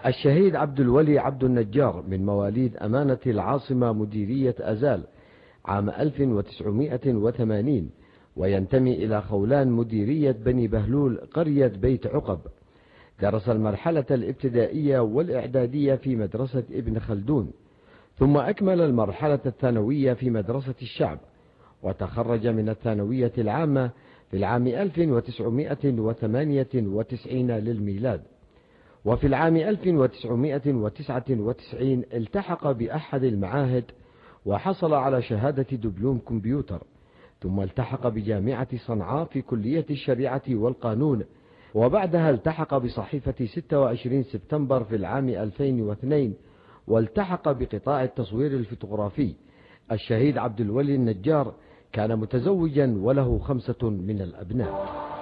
الشهيد عبد الولي عبد النجار من مواليد أمانة العاصمة مديرية أزال عام 1980، وينتمي إلى خولان مديرية بني بهلول قرية بيت عقب. درس المرحلة الابتدائية والإعدادية في مدرسة ابن خلدون، ثم أكمل المرحلة الثانوية في مدرسة الشعب، وتخرج من الثانوية العامة في العام 1998 للميلاد. وفي العام 1999 التحق بأحد المعاهد وحصل على شهادة دبلوم كمبيوتر، ثم التحق بجامعة صنعاء في كلية الشريعة والقانون، وبعدها التحق بصحيفة 26 سبتمبر في العام 2002، والتحق بقطاع التصوير الفوتوغرافي. الشهيد عبد الولي النجار كان متزوجا وله 5 من الأبناء.